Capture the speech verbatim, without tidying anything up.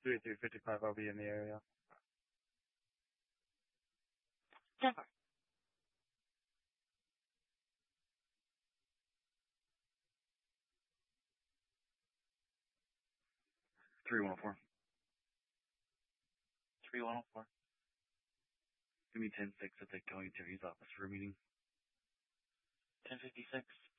three three fifty-five, I'll be in the area. ten four. three one oh four. three one oh four. Give me ten six at the county attorney's office for a meeting. ten fifty-six.